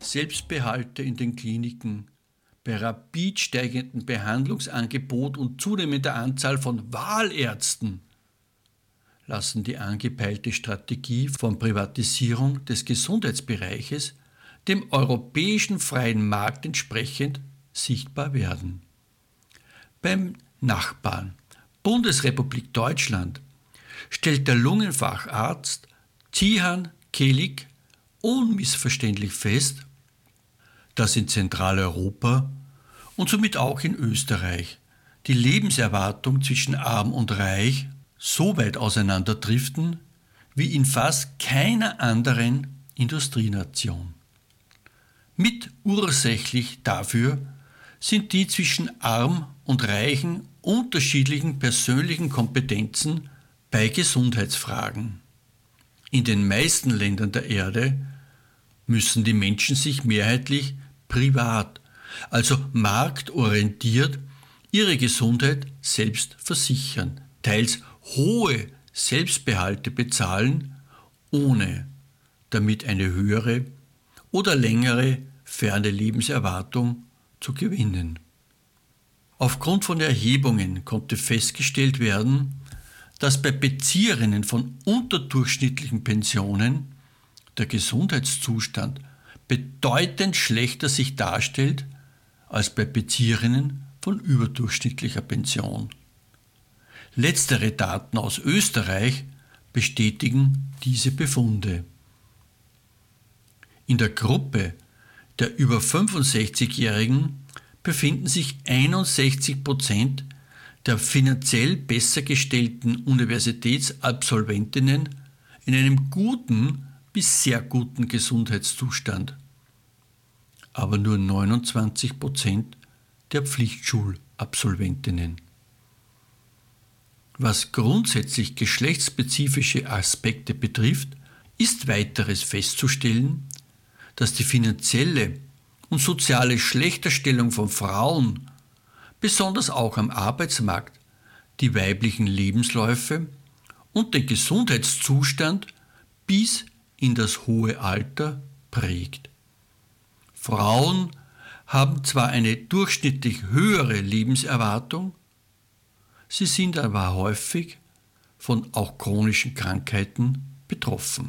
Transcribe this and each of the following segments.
Selbstbehalte in den Kliniken, bei rapid steigendem Behandlungsangebot und zunehmender Anzahl von Wahlärzten lassen die angepeilte Strategie von Privatisierung des Gesundheitsbereiches dem europäischen freien Markt entsprechend sichtbar werden. Beim Nachbarn, Bundesrepublik Deutschland, stellt der Lungenfacharzt Cihan Çelik unmissverständlich fest, dass in Zentraleuropa und somit auch in Österreich die Lebenserwartung zwischen Arm und Reich so weit auseinanderdriften wie in fast keiner anderen Industrienation. Mit ursächlich dafür sind die zwischen Arm und Reichen unterschiedlichen persönlichen Kompetenzen bei Gesundheitsfragen. In den meisten Ländern der Erde müssen die Menschen sich mehrheitlich privat, also marktorientiert, ihre Gesundheit selbst versichern, teils hohe Selbstbehalte bezahlen, ohne damit eine höhere oder längere ferne Lebenserwartung zu gewinnen. Aufgrund von Erhebungen konnte festgestellt werden, dass bei Bezieherinnen von unterdurchschnittlichen Pensionen der Gesundheitszustand bedeutend schlechter sich darstellt als bei Bezieherinnen von überdurchschnittlicher Pension. Letztere Daten aus Österreich bestätigen diese Befunde. In der Gruppe der über 65-Jährigen befinden sich 61% der finanziell besser gestellten Universitätsabsolventinnen in einem guten bis sehr guten Gesundheitszustand, aber nur 29% der Pflichtschulabsolventinnen. Was grundsätzlich geschlechtsspezifische Aspekte betrifft, ist weiteres festzustellen, dass die finanzielle und soziale Schlechterstellung von Frauen, besonders auch am Arbeitsmarkt, die weiblichen Lebensläufe und den Gesundheitszustand bis in das hohe Alter prägt. Frauen haben zwar eine durchschnittlich höhere Lebenserwartung, sie sind aber häufig von auch chronischen Krankheiten betroffen.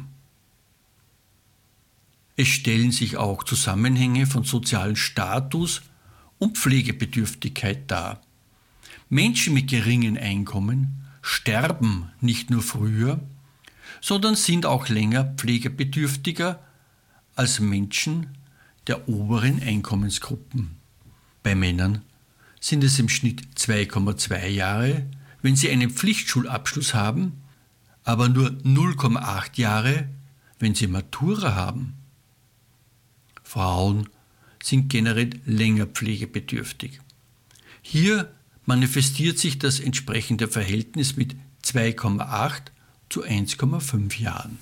Es stellen sich auch Zusammenhänge von sozialem Status und Pflegebedürftigkeit dar. Menschen mit geringen Einkommen sterben nicht nur früher, sondern sind auch länger pflegebedürftiger als Menschen der oberen Einkommensgruppen. Bei Männern sind es im Schnitt 2,2 Jahre, wenn sie einen Pflichtschulabschluss haben, aber nur 0,8 Jahre, wenn sie Matura haben. Frauen sind generell länger pflegebedürftig. Hier manifestiert sich das entsprechende Verhältnis mit 2,8 zu 1,5 Jahren.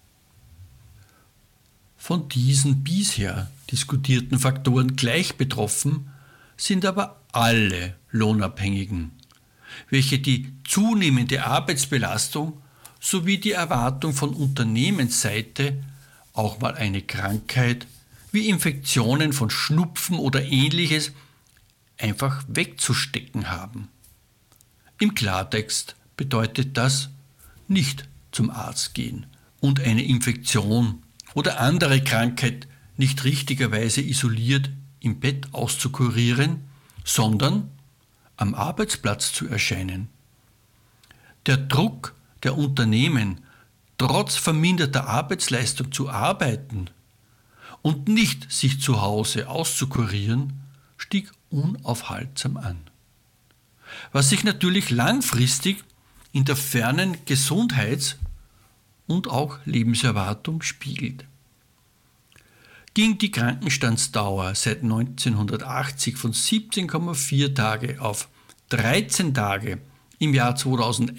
Von diesen bisher diskutierten Faktoren gleich betroffen sind aber alle Lohnabhängigen, welche die zunehmende Arbeitsbelastung sowie die Erwartung von Unternehmensseite, auch mal eine Krankheit wie Infektionen von Schnupfen oder Ähnliches, einfach wegzustecken haben. Im Klartext bedeutet das, nicht zum Arzt gehen und eine Infektion oder andere Krankheit nicht richtigerweise isoliert im Bett auszukurieren, sondern am Arbeitsplatz zu erscheinen. Der Druck der Unternehmen, trotz verminderter Arbeitsleistung zu arbeiten und nicht sich zu Hause auszukurieren, stieg unaufhaltsam an. Was sich natürlich langfristig in der fernen Gesundheits- und auch Lebenserwartung spiegelt. Ging die Krankenstandsdauer seit 1980 von 17,4 Tage auf 13 Tage im Jahr 2021